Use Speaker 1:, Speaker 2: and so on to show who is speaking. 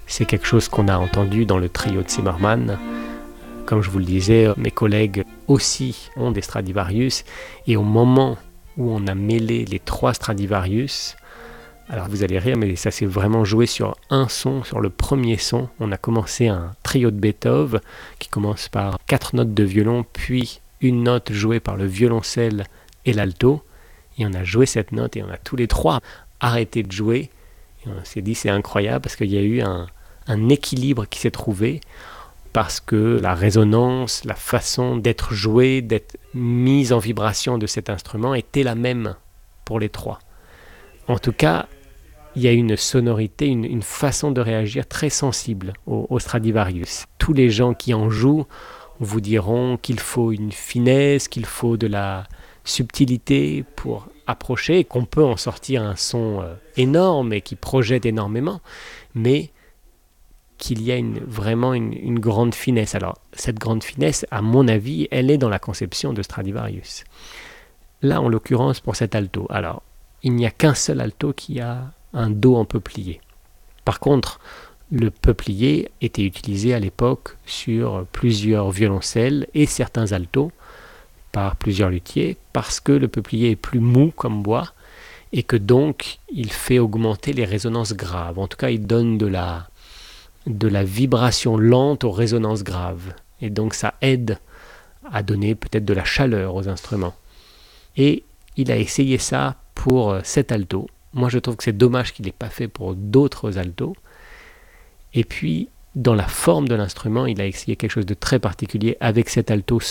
Speaker 1: C'est quelque chose qu'on a entendu dans le trio de Zimmermann. Comme je vous le disais, mes collègues aussi ont des Stradivarius. Et au moment où on a mêlé les 3 Stradivarius, alors vous allez rire, mais ça s'est vraiment joué sur un son, sur le premier son. On a commencé un trio de Beethoven qui commence par 4 notes de violon, puis une note jouée par le violoncelle et l'alto. Et on a joué cette note et on a tous les 3 arrêté de jouer. Et on s'est dit c'est incroyable parce qu'il y a eu un équilibre qui s'est trouvé parce que la résonance, la façon d'être jouée, d'être mise en vibration de cet instrument était la même pour les 3. En tout cas, il y a une sonorité, une façon de réagir très sensible au Stradivarius. Tous les gens qui en jouent vous diront qu'il faut une finesse, qu'il faut de la subtilité pour approcher, et qu'on peut en sortir un son énorme et qui projette énormément, mais qu'il y a vraiment une grande finesse. Alors, cette grande finesse, à mon avis, elle est dans la conception de Stradivarius. Là, en l'occurrence, pour cet alto. Alors, il n'y a qu'un seul alto qui a un dos en peuplier. Par contre, le peuplier était utilisé à l'époque sur plusieurs violoncelles et certains altos par plusieurs luthiers parce que le peuplier est plus mou comme bois et que donc il fait augmenter les résonances graves. En tout cas, il donne de la vibration lente aux résonances graves. Et donc ça aide à donner peut-être de la chaleur aux instruments. Et il a essayé ça pour cet alto. Moi, je trouve que c'est dommage qu'il n'ait pas fait pour d'autres altos. Et puis, dans la forme de l'instrument, il a essayé quelque chose de très particulier avec cet alto